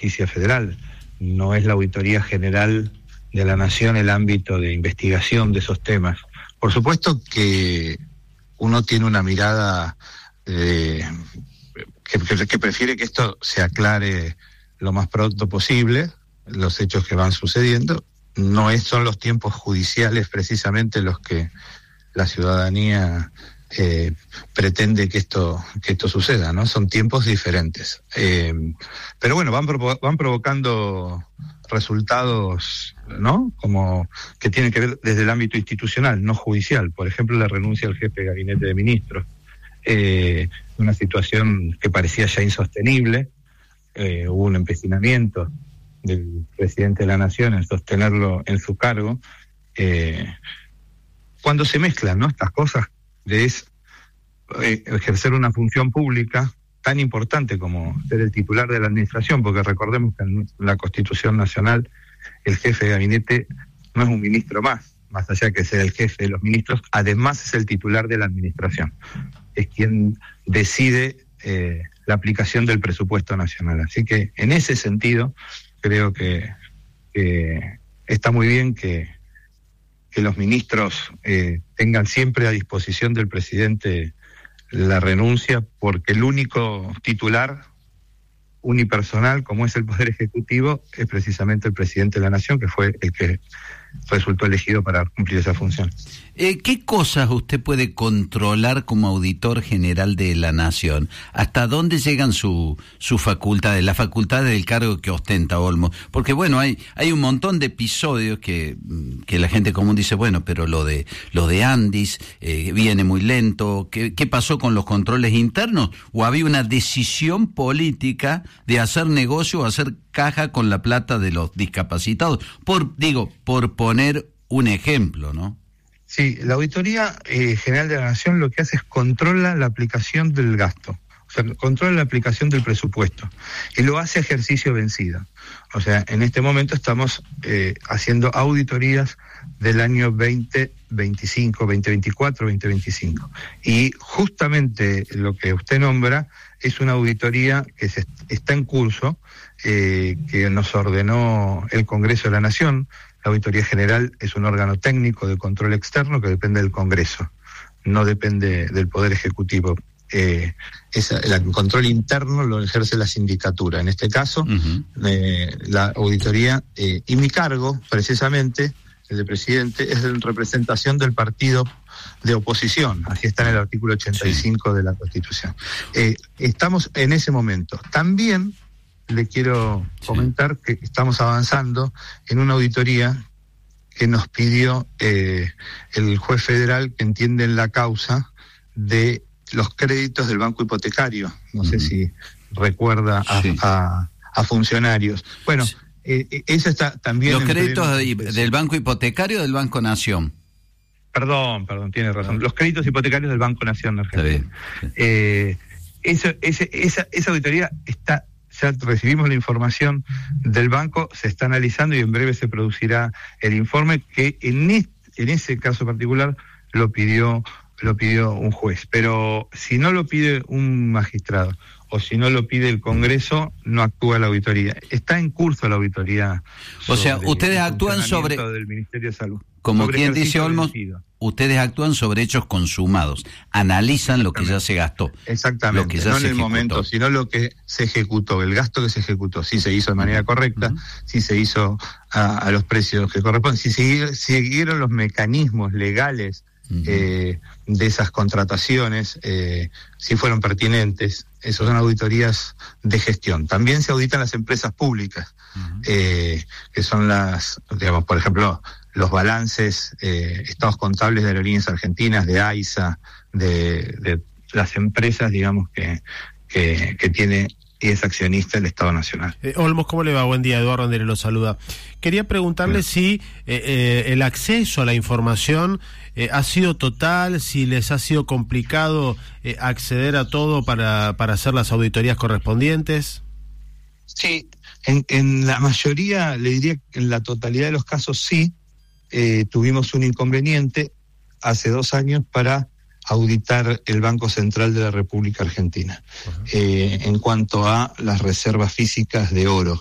Justicia Federal. No es la Auditoría General de la Nación el ámbito de investigación de esos temas. Por supuesto que uno tiene una mirada que prefiere que esto se aclare lo más pronto posible, los hechos que van sucediendo. Son los tiempos judiciales precisamente los que la ciudadanía pretende que esto suceda, ¿no? Son tiempos diferentes. Pero bueno, van provocando resultados, ¿no? Como que tienen que ver desde el ámbito institucional, no judicial. Por ejemplo, la renuncia del jefe de gabinete de ministros. Una situación que parecía ya insostenible. Hubo un empecinamiento del presidente de la Nación en sostenerlo en su cargo. Cuando se mezclan, ¿no?, estas cosas de ejercer una función pública tan importante como ser el titular de la administración, porque recordemos que en la Constitución Nacional el jefe de gabinete no es un ministro más allá que ser el jefe de los ministros, además es el titular de la administración, es quien decide la aplicación del presupuesto nacional. Así que en ese sentido creo que está muy bien que los ministros tengan siempre a disposición del presidente la renuncia, porque el único titular unipersonal, como es el Poder Ejecutivo, es precisamente el presidente de la Nación, que fue el que resultó elegido para cumplir esa función. ¿Qué cosas usted puede controlar como auditor general de la Nación? ¿Hasta dónde llegan sus facultades, las facultades del cargo que ostenta Olmos? Porque bueno, hay un montón de episodios que la gente común dice, bueno, pero lo de Andis viene muy lento. ¿Qué pasó con los controles internos? ¿O había una decisión política de hacer negocio o hacer caja con la plata de los discapacitados? Por poner un ejemplo, ¿no? Sí, la Auditoría General de la Nación lo que hace es controla la aplicación del gasto, o sea, controla la aplicación del presupuesto, y lo hace a ejercicio vencido. O sea, en este momento estamos haciendo auditorías del año 2025, 2024, 2025. Y justamente lo que usted nombra es una auditoría que está en curso, que nos ordenó el Congreso de la Nación. La Auditoría General es un órgano técnico de control externo que depende del Congreso, no depende del Poder Ejecutivo. El control interno lo ejerce la sindicatura. En este caso, la auditoría, y mi cargo, precisamente, el de presidente, es en representación del partido de oposición. Así está en el artículo 85 de la Constitución. Estamos en ese momento. También le quiero comentar que estamos avanzando en una auditoría que nos pidió el juez federal, que entiende en la causa de los créditos del banco hipotecario. No sé si recuerda a funcionarios. Bueno, eso está también... ¿Los créditos del banco hipotecario o del Banco Nación? Perdón, tiene razón. Los créditos hipotecarios del Banco Nación Argentina. Esa auditoría está... Ya recibimos la información del banco, se está analizando y en breve se producirá el informe, que en ese caso particular lo pidió un juez. Pero si no lo pide un magistrado o si no lo pide el Congreso, no actúa la auditoría. Está en curso la auditoría. O sea, ustedes actúan sobre... del Ministerio de Salud. Como quien dice Olmos, ustedes actúan sobre hechos consumados, analizan lo que ya se gastó. Exactamente, lo que ya no se en el ejecutó. Momento, sino lo que se ejecutó, el gasto que se ejecutó, si se hizo de manera correcta, si se hizo a los precios que corresponden, si siguieron los mecanismos legales de esas contrataciones, si fueron pertinentes. Esas son auditorías de gestión. También se auditan las empresas públicas, que son digamos, por ejemplo, los balances, estados contables de Aerolíneas Argentinas, de AISA, de las empresas, digamos, que tiene y es accionista del Estado Nacional. Olmos, ¿cómo le va? Buen día, Eduardo Andere lo saluda. Quería preguntarle si el acceso a la información ha sido total, si les ha sido complicado acceder a todo para hacer las auditorías correspondientes. Sí, en la mayoría, le diría que en la totalidad de los casos sí. Tuvimos un inconveniente hace 2 años para auditar el Banco Central de la República Argentina, en cuanto a las reservas físicas de oro.